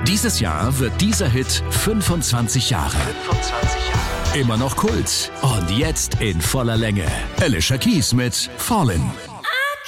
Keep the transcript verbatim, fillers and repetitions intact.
Dieses Jahr wird dieser Hit fünfundzwanzig Jahre. fünfundzwanzig Jahre. Immer noch Kult. Und jetzt in voller Länge. Alicia Keys mit Fallin'.